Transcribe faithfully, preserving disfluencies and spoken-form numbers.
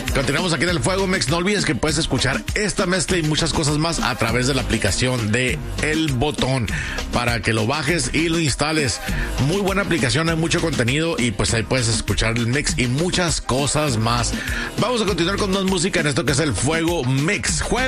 Continuamos aquí en el Fuego Mix. No olvides que puedes escuchar esta mezcla y muchas cosas más a través de la aplicación de El Botón para que lo bajes y lo instales. Muy buena aplicación, hay mucho contenido y pues ahí puedes escuchar el mix y muchas cosas más. Vamos a continuar con más música en esto que es el Fuego Mix. Juega